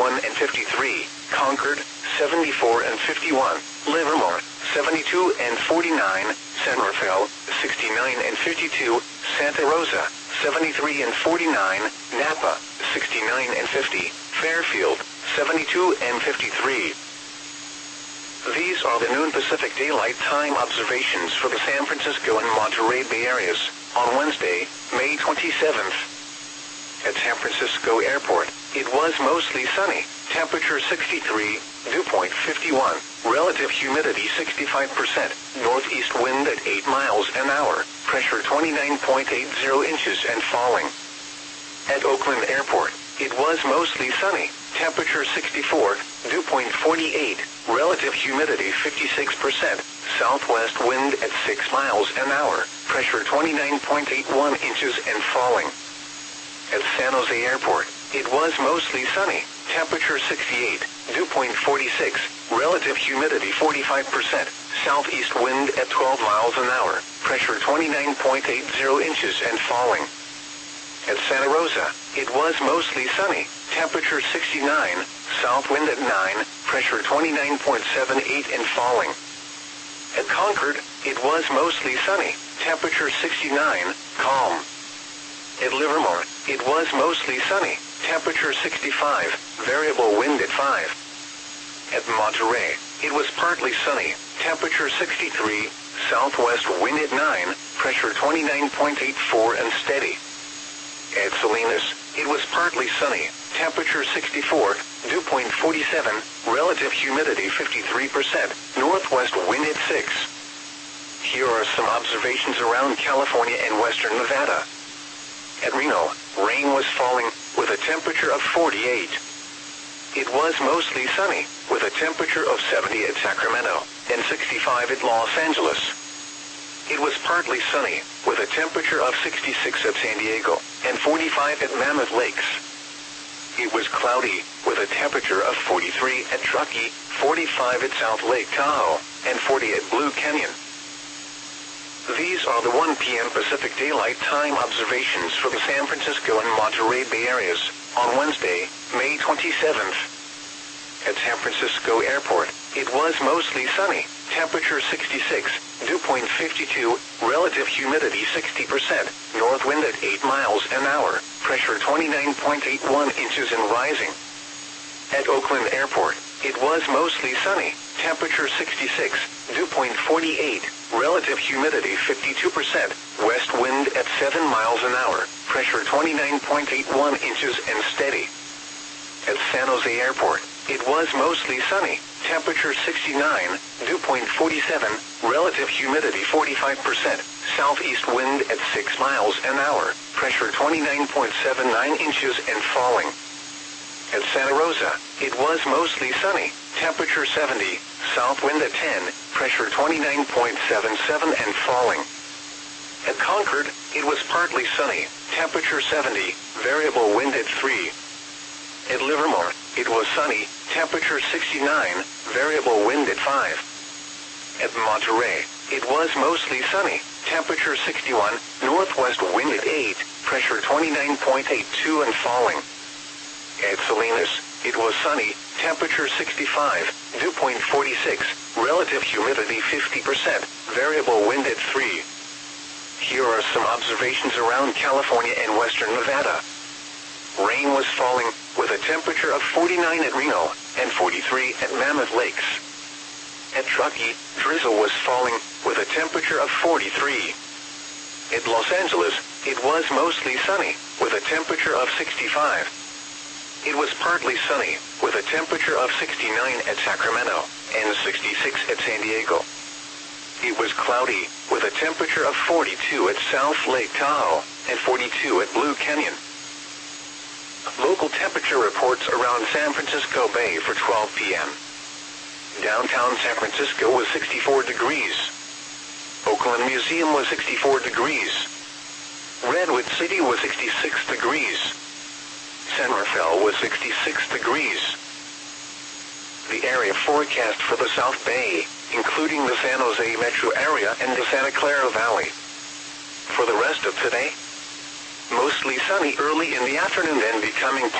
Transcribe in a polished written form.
51 and 53, Concord, 74 and 51, Livermore, 72 and 49, San Rafael, 69 and 52, Santa Rosa, 73 and 49, Napa, 69 and 50, Fairfield, 72 and 53. These are the noon Pacific Daylight Time observations for the San Francisco and Monterey Bay areas on Wednesday, May 27th. At San Francisco Airport, it was mostly sunny, temperature 63, dew point 51, relative humidity 65%, northeast wind at 8 miles an hour, pressure 29.80 inches and falling. At Oakland Airport, it was mostly sunny, temperature 64, dew point 48, relative humidity 56%, southwest wind at 6 miles an hour, pressure 29.81 inches and falling. At San Jose Airport, it was mostly sunny, temperature 68, dew point 46, relative humidity 45%, southeast wind at 12 miles an hour, pressure 29.80 inches and falling. At Santa Rosa, it was mostly sunny, temperature 69, south wind at 9, pressure 29.78 and falling. At Concord, it was mostly sunny, temperature 69, calm. At Livermore, it was mostly sunny, temperature 65, variable wind at 5. At Monterey, it was partly sunny, temperature 63, southwest wind at 9, pressure 29.84 and steady. At Salinas, it was partly sunny, temperature 64, dew point 47, relative humidity 53%, northwest wind at 6. Here are some observations around California and western Nevada. At Reno, rain was falling, with a temperature of 48. It was mostly sunny, with a temperature of 70 at Sacramento, and 65 at Los Angeles. It was partly sunny, with a temperature of 66 at San Diego, and 45 at Mammoth Lakes. It was cloudy, with a temperature of 43 at Truckee, 45 at South Lake Tahoe, and 40 at Blue Canyon. These are the 1 p.m. Pacific Daylight Time observations for the San Francisco and Monterey Bay areas on Wednesday, May 27th. At San Francisco Airport, it was mostly sunny, temperature 66, dew point 52, relative humidity 60%, north wind at 8 miles an hour, pressure 29.81 inches and rising. At Oakland Airport, it was mostly sunny, temperature 66, dew point 48, relative humidity 52%, west wind at 7 miles an hour, pressure 29.81 inches and steady. At San Jose Airport, it was mostly sunny, temperature 69, dew point 47, relative humidity 45%, southeast wind at 6 miles an hour, pressure 29.79 inches and falling. At Santa Rosa, it was mostly sunny, temperature 70, south wind at 10, pressure 29.77 and falling. At Concord, it was partly sunny, temperature 70, variable wind at 3. At Livermore, it was sunny, temperature 69, variable wind at 5. At Monterey, it was mostly sunny, temperature 61, northwest wind at 8, pressure 29.82 and falling. At Salinas, it was sunny, temperature 65, dew point 46, relative humidity 50%, variable wind at 3. Here are some observations around California and western Nevada. Rain was falling, with a temperature of 49 at Reno, and 43 at Mammoth Lakes. At Truckee, drizzle was falling, with a temperature of 43. At Los Angeles, it was mostly sunny, with a temperature of 65. It was partly sunny, with a temperature of 69 at Sacramento, and 66 at San Diego. It was cloudy, with a temperature of 42 at South Lake Tahoe, and 42 at Blue Canyon. Local temperature reports around San Francisco Bay for 12 p.m. Downtown San Francisco was 64 degrees. Oakland Museum was 64 degrees. Redwood City was 66 degrees. San Rafael was 66 degrees. The area forecast for the South Bay, including the San Jose metro area and the Santa Clara Valley. For the rest of today, mostly sunny early in the afternoon and becoming